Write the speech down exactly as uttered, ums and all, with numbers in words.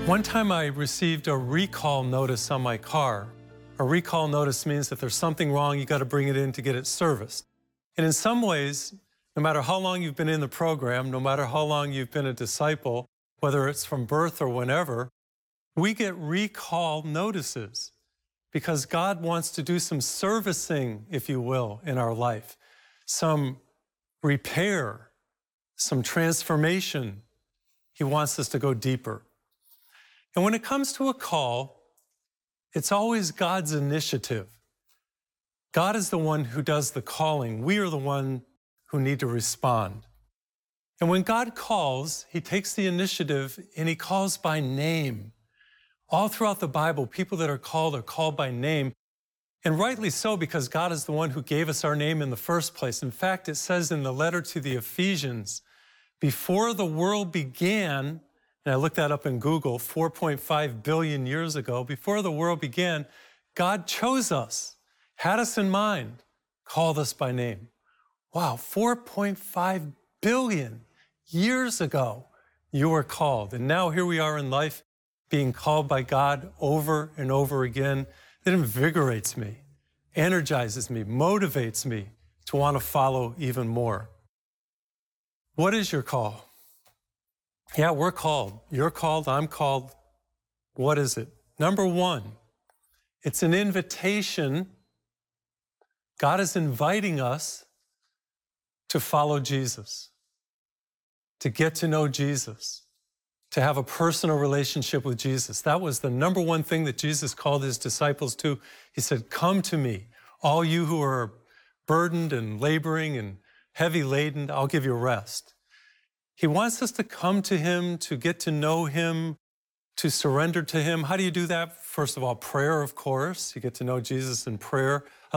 One time I received a recall notice on my car. A recall notice means that there's something wrong, you got to bring it in to get it serviced. And in some ways, no matter how long you've been in the program, no matter how long you've been a disciple, whether it's from birth or whenever, we get recall notices because God wants to do some servicing, if you will, in our life, some repair, some transformation. He wants us to go deeper. And when it comes to a call, it's always God's initiative. God is the one who does the calling. We are the one who need to respond. And when God calls, he takes the initiative and he calls by name. All throughout the Bible, people that are called are called by name, and rightly so, because God is the one who gave us our name in the first place. In fact, it says in the letter to the Ephesians, before the world began, and I looked that up in Google, four point five billion years ago, before the world began, God chose us, had us in mind, called us by name. Wow, four point five billion years ago, you were called. And now here we are in life, being called by God over and over again. It invigorates me, energizes me, motivates me to want to follow even more. What is your call? Yeah, we're called. You're called, I'm called. What is it? Number one, it's an invitation. God is inviting us to follow Jesus, to get to know Jesus, to have a personal relationship with Jesus. That was the number one thing that Jesus called his disciples to. He said, come to me, all you who are burdened and laboring and heavy laden, I'll give you rest. He wants us to come to him, to get to know him, to surrender to him. How do you do that? First of all, prayer, of course. You get to know Jesus in prayer.